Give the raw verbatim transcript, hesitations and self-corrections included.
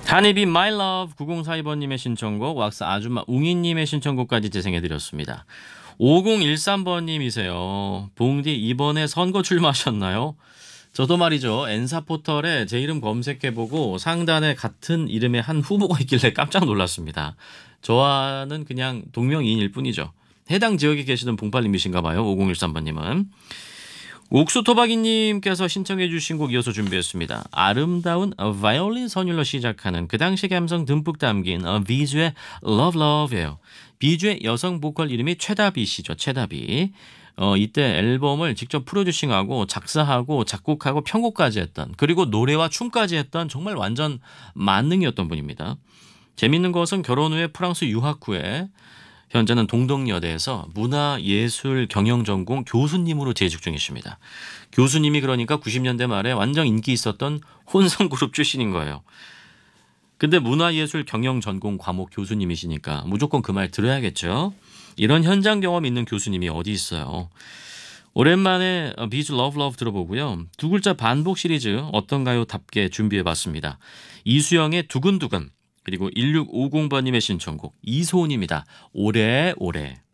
한입이 My Love 구공사이 번님의 신청곡 왁스 아줌마 웅이님의 신청곡까지 재생해드렸습니다. 오공일삼 번님이세요. 봉디 이번에 선거 출마하셨나요? 저도 말이죠. 엔사 포털에 제 이름 검색해보고 상단에 같은 이름의 한 후보가 있길래 깜짝 놀랐습니다. 저와는 그냥 동명이인일 뿐이죠. 해당 지역에 계시는 봉팔님이신가 봐요. 오공일삼 번님은. 옥수토박이님께서 신청해 주신 곡 이어서 준비했습니다. 아름다운 바이올린 선율로 시작하는 그 당시 감성 듬뿍 담긴 비주의 Love Love예요. 비주의 여성 보컬 이름이 최다비 씨죠. 최다비. 어, 이때 앨범을 직접 프로듀싱하고 작사하고 작곡하고 편곡까지 했던, 그리고 노래와 춤까지 했던 정말 완전 만능이었던 분입니다. 재밌는 것은 결혼 후에 프랑스 유학 후에 현재는 동덕여대에서 문화예술 경영전공 교수님으로 재직 중이십니다. 교수님이 그러니까 구십 년대 말에 완전 인기 있었던 혼성그룹 출신인 거예요. 근데 문화예술 경영전공 과목 교수님이시니까 무조건 그 말 들어야겠죠. 이런 현장 경험 있는 교수님이 어디 있어요. 오랜만에 비즈 러브 러브 들어보고요. 두 글자 반복 시리즈 어떤가요? 답게 준비해봤습니다. 이수영의 두근두근, 그리고 일육오공 번님의 신청곡 이소은입니다. 오래오래.